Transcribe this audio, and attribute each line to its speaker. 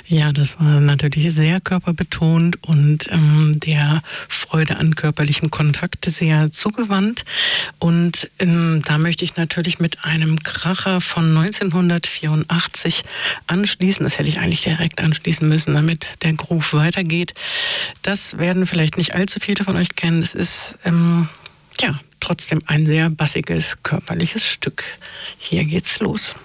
Speaker 1: Ja, das war natürlich sehr körperbetont und der Freude an körperlichem Kontakt sehr zugewandt. Und da möchte ich natürlich mit einem Kracher von 1984 anschließen. Das hätte ich eigentlich direkt anschließen müssen, damit der Groove weitergeht. Das werden vielleicht nicht allzu viele von euch kennen. Es ist trotzdem ein sehr bassiges körperliches Stück. Hier geht's los.